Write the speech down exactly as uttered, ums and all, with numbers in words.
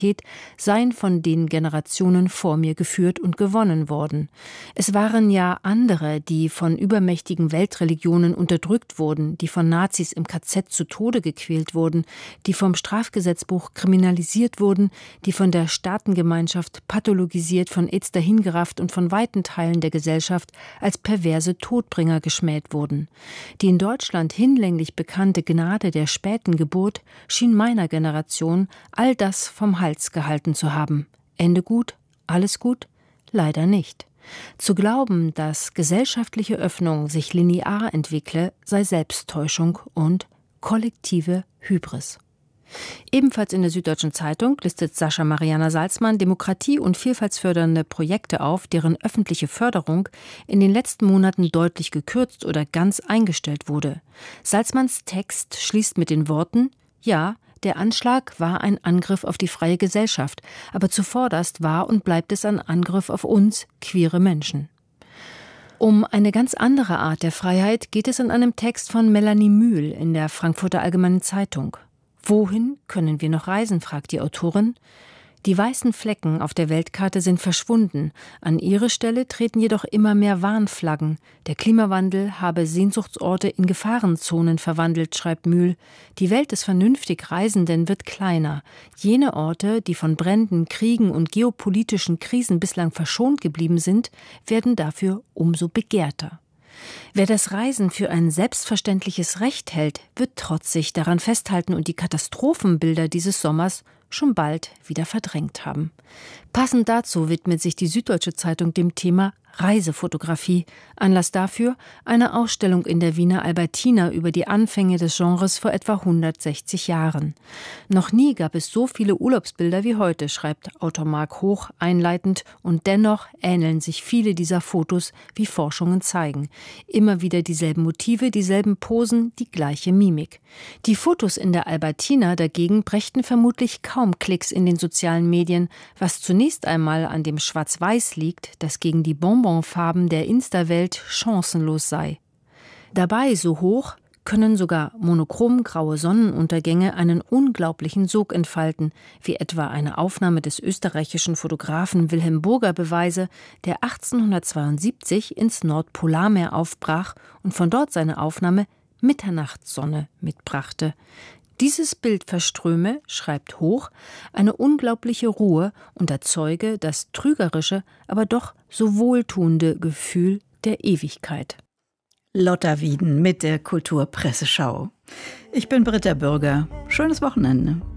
seien von den Generationen vor mir geführt und gewonnen worden. Es waren ja andere, die von übermächtigen Weltreligionen unterdrückt wurden, die von Nazis im K Z zu Tode gequält wurden, die vom Strafgesetzbuch kriminalisiert wurden, die von der Staatengemeinschaft pathologisiert, von AIDS dahingerafft und von weiten Teilen der Gesellschaft als perverse Todbringer geschmäht wurden. Die in Deutschland hinlänglich bekannte Gnade der späten Geburt schien meiner Generation all das vom Hals gehalten zu haben. Ende gut, alles gut? Leider nicht. Zu glauben, dass gesellschaftliche Öffnung sich linear entwickle, sei Selbsttäuschung und kollektive Hybris. Ebenfalls in der Süddeutschen Zeitung listet Sascha Mariana Salzmann demokratie- und vielfaltsfördernde Projekte auf, deren öffentliche Förderung in den letzten Monaten deutlich gekürzt oder ganz eingestellt wurde. Salzmanns Text schließt mit den Worten: Ja, der Anschlag war ein Angriff auf die freie Gesellschaft, aber zuvorderst war und bleibt es ein Angriff auf uns, queere Menschen. Um eine ganz andere Art der Freiheit geht es in einem Text von Melanie Mühl in der Frankfurter Allgemeinen Zeitung. Wohin können wir noch reisen, fragt die Autorin. Die weißen Flecken auf der Weltkarte sind verschwunden. An ihre Stelle treten jedoch immer mehr Warnflaggen. Der Klimawandel habe Sehnsuchtsorte in Gefahrenzonen verwandelt, schreibt Mühl. Die Welt des vernünftig Reisenden wird kleiner. Jene Orte, die von Bränden, Kriegen und geopolitischen Krisen bislang verschont geblieben sind, werden dafür umso begehrter. Wer das Reisen für ein selbstverständliches Recht hält, wird trotzig daran festhalten und die Katastrophenbilder dieses Sommers schon bald wieder verdrängt haben. Passend dazu widmet sich die Süddeutsche Zeitung dem Thema Reisefotografie. Anlass dafür eine Ausstellung in der Wiener Albertina über die Anfänge des Genres vor etwa hundertsechzig Jahren. Noch nie gab es so viele Urlaubsbilder wie heute, schreibt Autor Marc Hoch einleitend, und dennoch ähneln sich viele dieser Fotos, wie Forschungen zeigen. Immer wieder dieselben Motive, dieselben Posen, die gleiche Mimik. Die Fotos in der Albertina dagegen brächten vermutlich kaum Klicks in den sozialen Medien, was zunächst einmal an dem Schwarz-Weiß liegt, das gegen die Bonbonfarben der Insta-Welt chancenlos sei. Dabei, so Hoch, können sogar monochrom graue Sonnenuntergänge einen unglaublichen Sog entfalten, wie etwa eine Aufnahme des österreichischen Fotografen Wilhelm Burger beweise, der achtzehnhundertzweiundsiebzig ins Nordpolarmeer aufbrach und von dort seine Aufnahme Mitternachtssonne mitbrachte. Dieses Bild verströme, schreibt Hoch, eine unglaubliche Ruhe und erzeuge das trügerische, aber doch so wohltuende Gefühl der Ewigkeit. Lotta Wieden mit der Kulturpresseschau. Ich bin Britta Bürger. Schönes Wochenende.